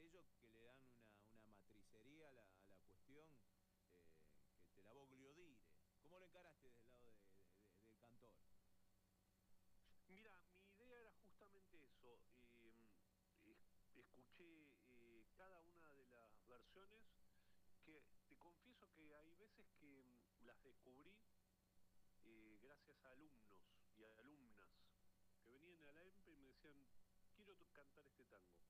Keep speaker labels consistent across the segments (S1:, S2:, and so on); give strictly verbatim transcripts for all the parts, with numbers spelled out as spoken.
S1: sello que le dan una, una matricería a la, a la cuestión, eh, que te la voglio dire. ¿Cómo lo encaraste desde el lado de, de- de- del cantor?
S2: Mira, mi idea era justamente eso. eh, es- escuché eh, cada una de las versiones que te confieso que hay veces que mm, las descubrí eh, gracias a alumnos y a alumnas que venían a la E M P y me decían, quiero to- cantar este tango.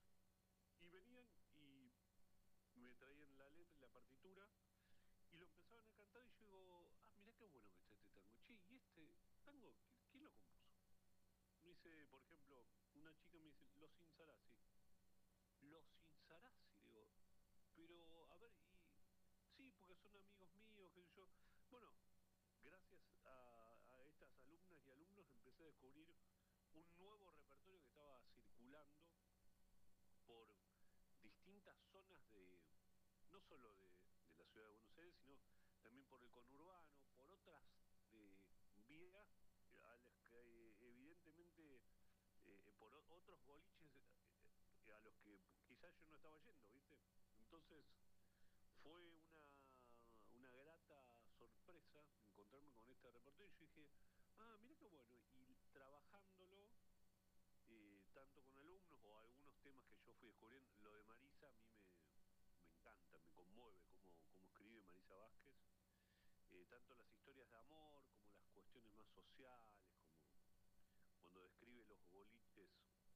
S2: Y venían y me traían la letra y la partitura y lo empezaban a cantar y yo digo, ah, mirá qué bueno que está este tango. Che, ¿y este tango qui- quién lo compuso? Me dice, por ejemplo, una chica me dice, Los Insarazzi. Los Insarazzi, digo, pero a ver, y sí, porque son amigos míos, qué sé yo. Bueno, gracias a, a estas alumnas y alumnos empecé a descubrir un nuevo repertorio que estaba circulando por distintas zonas de, no solo de, de la ciudad de Buenos Aires, sino también por el conurbano, por otras eh, vías a las que eh, evidentemente eh, por o- otros boliches eh, eh, a los que quizás yo no estaba yendo, ¿viste? Entonces fue una, una grata sorpresa encontrarme con este repertorio y yo dije, ah, mira qué bueno, y trabajándolo eh, tanto con alumnos o algunos temas que yo fui descubriendo, lo de Marisa a mí me, me encanta, me conmueve cómo, cómo escribe Marisa Vázquez, eh, tanto las historias de amor como las cuestiones más sociales, como cuando describe los boliches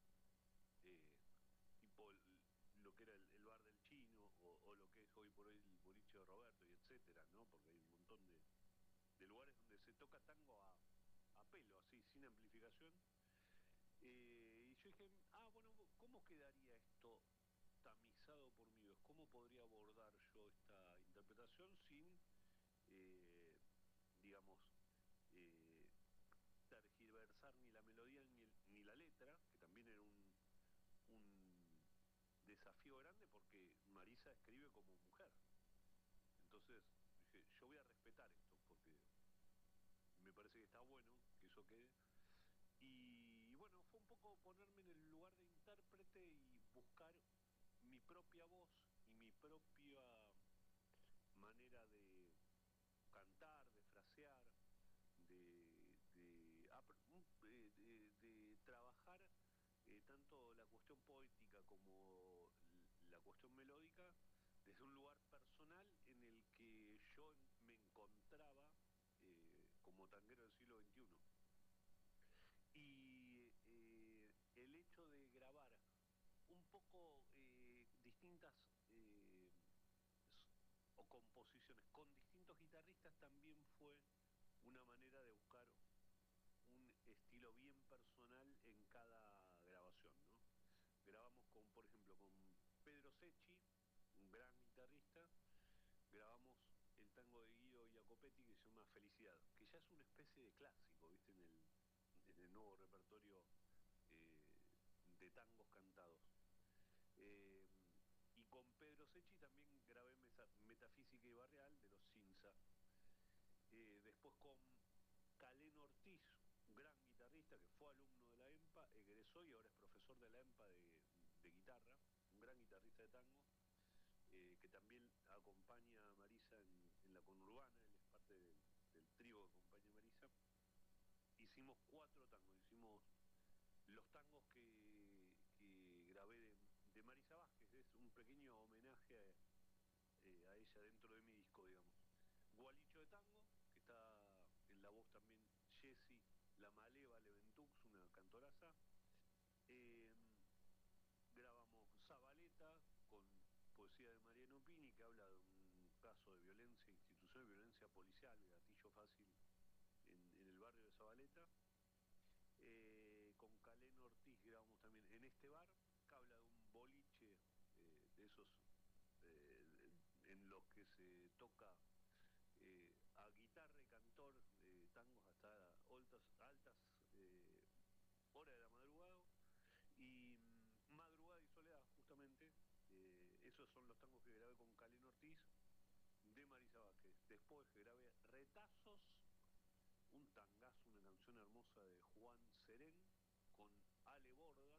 S2: eh, tipo el- lo que era el, el bar del chino o, o lo que es hoy por hoy el boliche de Roberto y etcétera, ¿no? Porque hay un montón de, de lugares donde se toca tango a, a pelo, así, sin amplificación. Eh, y yo dije, ah, bueno, ¿cómo quedaría esto tamizado por mi voz? ¿Cómo podría abordar yo esta interpretación sin, eh, digamos, eh, tergiversar ni la melodía ni, el- ni la letra, que también era un, un desafío grande porque Marisa escribe como mujer. Entonces dije, yo voy a respetar esto porque me parece que está bueno que eso quede. Y bueno, fue un poco ponerme en el lugar de intérprete y buscar mi propia voz y mi propia manera de cantar, de frasear, de, de, de, de, de trabajar eh, tanto la cuestión poética como la cuestión melódica desde un lugar personal en el que yo me encontraba eh, como tanguero del siglo veintiuno. Y eh, el hecho de grabar un poco eh, distintas eh, o composiciones con distintos guitarristas también fue una manera de buscar un estilo bien personal en cada grabación, ¿no? Grabamos con, por ejemplo, con Pedro Secchi, un gran guitarrista, grabamos el tango de Guido Jacopetti que se llama Felicidad, que ya es una especie de clásico, ¿viste? En el, en el nuevo repertorio eh, de tangos cantados. Eh, y con Pedro Secchi también grabé Mesa, Metafísica y Barreal de los Cinza. Eh, después con Calén Ortiz, un gran guitarrista que fue alumno de la EMPA, egresó y ahora es profesor de la EMPA de, de guitarra, un gran guitarrista de tango, eh, que también acompaña a Marisa en, en la conurbana, él es parte del, del trío que acompaña a Marisa. Hicimos cuatro tangos, hicimos los tangos que, que grabé de, de Marisa Vázquez, es un pequeño homenaje a, eh, a ella dentro de mi disco, digamos. Gualicho de Tango, que está en la voz también Jessie La Maleva Leventux, una cantoraza. Eh, grabamos Zabaleta con poesía de Mariano Pini, que habla de un caso de violencia institucional, violencia policial, de gatillo fácil en, en el barrio de Zabaleta. Eh, con Calén Ortiz grabamos también En este bar, que habla de un boliche eh, de esos eh, en los que se toca eh, a guitarra y cantor, eh, tangos hasta altas, altas eh, horas de la madrugada, y mm, Madrugada y Soledad, justamente, eh, esos son los tangos que grabé con Calín Ortiz de Marisa Vázquez. Después grabé Retazos, un tangazo, una canción hermosa de Juan Serén, con Ale Borda,